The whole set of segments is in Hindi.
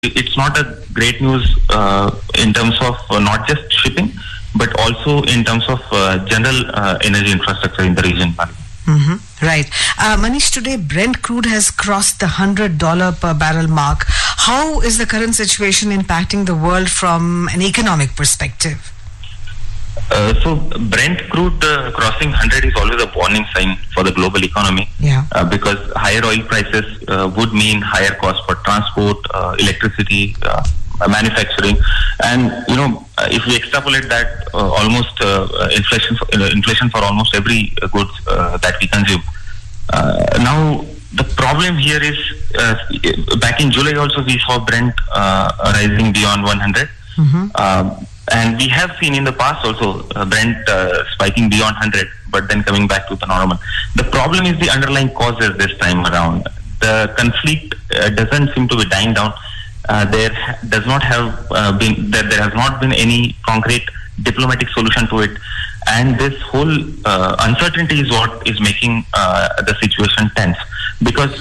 it's not a great news in terms of not just shipping, but also in terms of general energy infrastructure in the region. Mm-hmm. Right. Manish, today Brent crude has crossed the $100 per barrel mark. How is the current situation impacting the world from an economic perspective? So Brent crude crossing 100 is always a warning sign for the global economy. Yeah. Because higher oil prices would mean higher costs for transport, electricity, manufacturing, and if we extrapolate that, almost inflation for almost every goods that we consume. Now the problem here is back in July also we saw Brent rising beyond 100. Mm-hmm. And we have seen in the past also Brent spiking beyond 100, but then coming back to the normal. The problem is the underlying causes this time around. The conflict doesn't seem to be dying down. There has not been any concrete diplomatic solution to it, and this whole uncertainty is what is making the situation tense. Because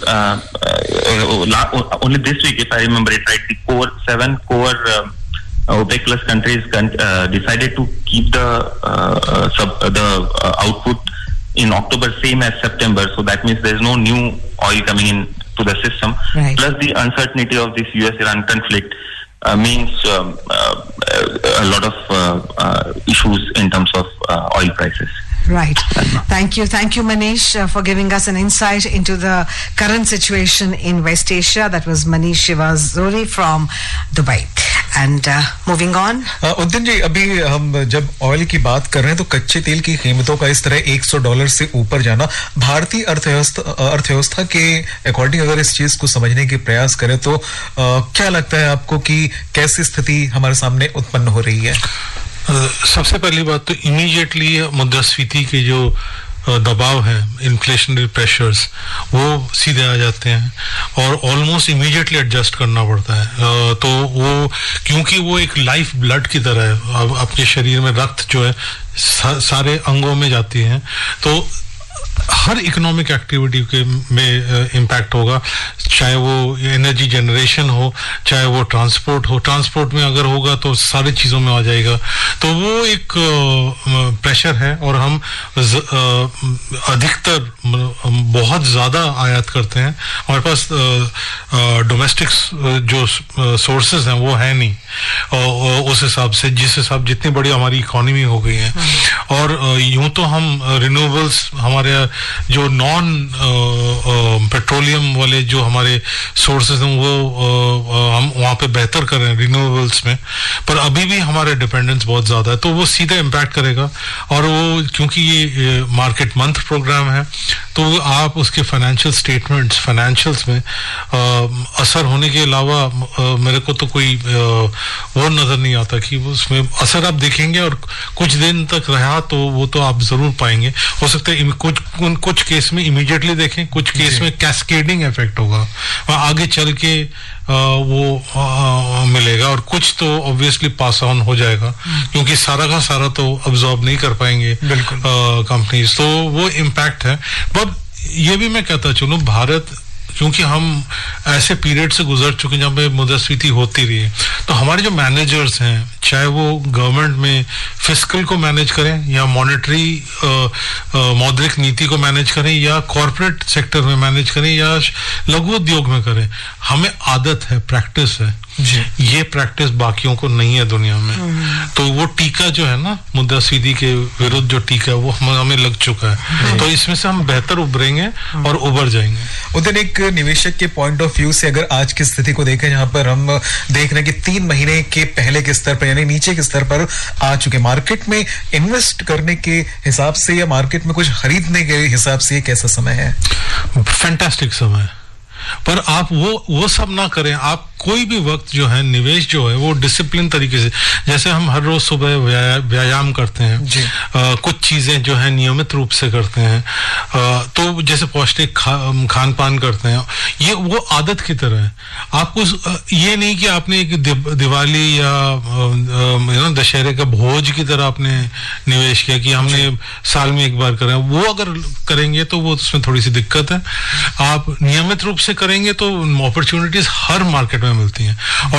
only this week, if I remember it right, the seven core OPEC plus countries decided to keep the output in October same as September. So that means there is no new oil coming in to the system. Right. Plus the uncertainty of this US-Iran conflict means a lot of issues in terms of oil prices. Right. Thank you, Manish, for giving us an insight into the current situation in West Asia. That was Manish Shivazuri from Dubai. And moving on. Uddin जी, अभी हम जब ऑयल की बात कर रहे हैं तो कच्चे तेल की कीमतों का इस तरह $100 से ऊपर जाना भारतीय अर्थव्यवस्था के अकॉर्डिंग अगर इस चीज को समझने के प्रयास करें तो क्या लगता है आपको कि कैसी स्थिति हमारे सामने उत्पन्न हो रही है? सबसे पहली बात तो इमीडिएटली मुद्रास्फीति के जो दबाव है, इन्फ्लेशनरी प्रेशर्स, वो सीधे आ जाते हैं और ऑलमोस्ट इमीडिएटली एडजस्ट करना पड़ता है. तो वो क्योंकि वो एक लाइफ ब्लड की तरह है, अपने शरीर में रक्त जो है सारे अंगों में जाती है, तो हर इकोनॉमिक एक्टिविटी के में इम्पैक्ट होगा, चाहे वो एनर्जी जनरेशन हो, चाहे वो ट्रांसपोर्ट में अगर होगा तो सारी चीजों में आ जाएगा. तो वो एक प्रेशर है और हम अधिकतर बहुत ज्यादा आयात करते हैं. हमारे पास डोमेस्टिक जो सोर्सेज हैं वो है नहीं उस हिसाब से, जितनी बड़ी हमारी इकोनॉमी हो गई है. और यूं तो हम रिन्यूएबल्स, हमारे जो नॉन पेट्रोलियम वाले जो हमारे सोर्सेज हैं वो हम वहाँ पे बेहतर कर रहे हैं रिन्यूएबल्स में, पर अभी भी हमारे डिपेंडेंस बहुत ज्यादा है, तो वो सीधा इम्पैक्ट करेगा. और वो क्योंकि ये मार्केट मंथ प्रोग्राम है तो आप उसके फाइनेंशियल्स में असर होने के अलावा मेरे को तो कोई वो नजर नहीं आता कि उसमें असर आप देखेंगे. और कुछ दिन तक रहा तो वो तो आप जरूर पाएंगे. हो सकता है कुछ केस में इमीडिएटली देखें, कुछ केस में कैस्केडिंग इफेक्ट होगा, आगे चल के वो मिलेगा. और कुछ तो ऑब्वियसली पास ऑन हो जाएगा क्योंकि सारा का सारा तो अब्सॉर्ब नहीं कर पाएंगे कंपनीज, तो वो इम्पैक्ट है. पर ये भी मैं कहता चलूं, भारत क्योंकि हम ऐसे पीरियड से गुजर चुके हैं जहाँ पे मुद्रास्फीति होती रही है, तो हमारे जो मैनेजर्स हैं, चाहे वो गवर्नमेंट में फिस्कल को मैनेज करें या मॉनेटरी मौद्रिक नीति को मैनेज करें या कॉर्पोरेट सेक्टर में मैनेज करें या लघु उद्योग में करें, हमें आदत है, प्रैक्टिस है. ये प्रैक्टिस बाकियों को नहीं है दुनिया में. तो वो टीका जो है ना मुद्रास्फीति के विरुद्ध जो टीका है वो हमें लग चुका है. तो इसमें से हम बेहतर उभरेंगे और उभर जाएंगे. उधर एक निवेशक के पॉइंट ऑफ व्यू से अगर आज की स्थिति को देखें, जहां पर हम देख रहे हैं कि 3 महीने के पहले के स्तर पर यानी नीचे के स्तर पर आ चुके, मार्केट में इन्वेस्ट करने के हिसाब से या मार्केट में कुछ खरीदने के हिसाब से कैसा समय है? फैंटास्टिक समय. पर आप वो सब ना करें. आप कोई भी वक्त जो है निवेश जो है वो डिसिप्लिन तरीके से, जैसे हम हर रोज सुबह व्यायाम करते हैं, कुछ चीजें जो है नियमित रूप से करते हैं, तो जैसे पौष्टिक खान पान करते हैं, ये वो आदत की तरह है. आपको ये नहीं कि आपने एक दिवाली या दशहरे का भोज की तरह आपने निवेश किया कि हमने साल में एक बार करें. वो अगर करेंगे तो वो उसमें थोड़ी सी दिक्कत है. आप नियमित रूप से करेंगे तो अपॉर्चुनिटीज हर मार्केट में में मिलती हैं। और